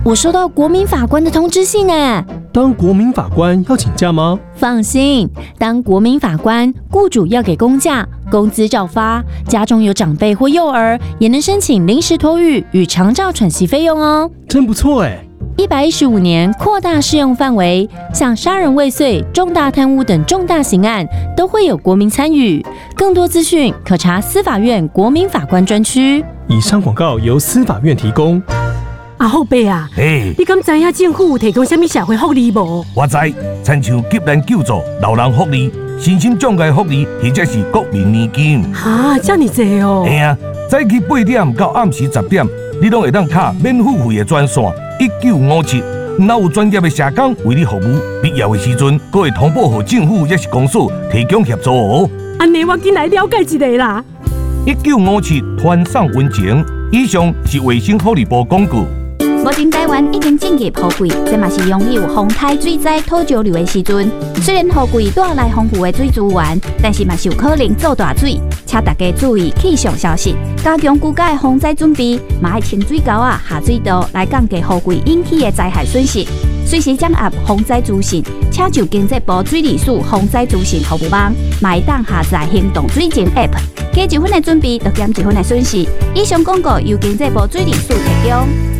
我收到国民法官的通知信呢。 当国民法官要请假吗？ 放心，当国民法官，雇主要给公假，工资照发。家中有长辈或幼儿，也能申请临时托育与长照喘息费用哦。 真不错哎 ！115年扩大适用范围，像杀人未遂、重大贪污等重大刑案都会有国民参与。更多资讯可查司法院国民法官专区。 以上广告由司法院提供。 阿后辈啊，你敢知影政府有提供什么社会福利无？ 我知，亲像急难救助、老人福利、身心障碍福利，或者是国民年金。 这么多哦！ 嘿啊，早起8点到暗时10点，你拢会当卡免付费的专线1957，若有专业的社工为你服务，必要的时阵，阁会通报给政府也是公所提供协助哦。 安尼我进来了解一下啦。 1957团上温情，以上是卫生福利部广告。 目前台湾已经进入雨季，这嘛是拥有风台水灾土石流的时阵。虽然雨季带来丰富的水资源，但是嘛是有可能造大水，请大家注意气象消息，加强居家的防灾准备，嘛要清水沟下水道来降低雨季引起的灾害损失。随时掌握防灾资讯，请就经济部水利署防灾资讯服务网，嘛会当下载行动水情 App， 加1分的准备，就减1分的损失。以上广告由经济部水利署提供。